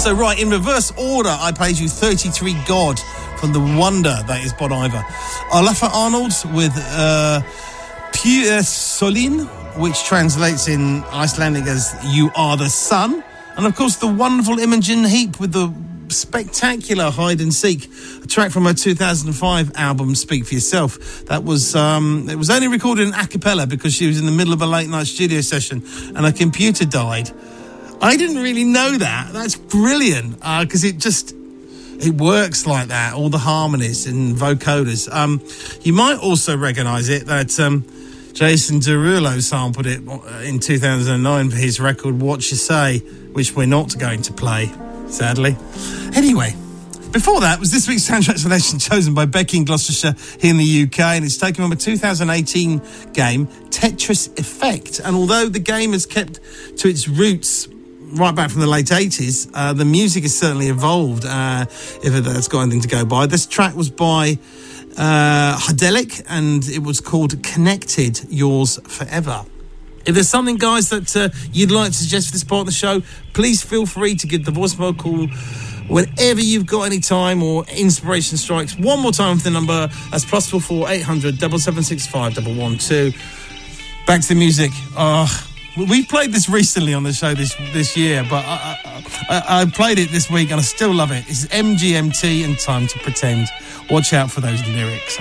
So, right, in reverse order, I played you 33 God from the wonder that is Bon Iver. Olafur Arnold with Pure Solin, which translates in Icelandic as You Are the Sun. And, of course, the wonderful Imogen Heap with the spectacular Hide and Seek, a track from her 2005 album Speak for Yourself. That was it was only recorded in a cappella because she was in the middle of a late night studio session and her computer died. I didn't really know that. That's brilliant because it works like that, all the harmonies and vocoders. You might also recognise it that Jason Derulo sampled it in 2009 for his record What You Say, which we're not going to play, sadly. Anyway, before that was this week's soundtrack selection chosen by Becky in Gloucestershire here in the UK, and it's taken from a 2018 game, Tetris Effect. And although the game has kept to its roots right back from the late 80s, the music has certainly evolved, if that's got anything to go by. This track was by Hadelic, and it was called Connected, Yours Forever. If there's something, guys, that you'd like to suggest for this part of the show, please feel free to give the voicemail call whenever you've got any time or inspiration strikes. One more time for the number, that's +44 800 7765 112. Back to the music. We played this recently on the show this year, but I played it this week and I still love it. It's MGMT and Time to Pretend. Watch out for those lyrics.